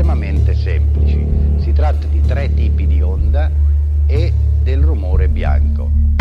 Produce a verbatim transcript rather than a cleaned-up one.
estremamente semplici. Si tratta di tre tipi di onda e del rumore bianco.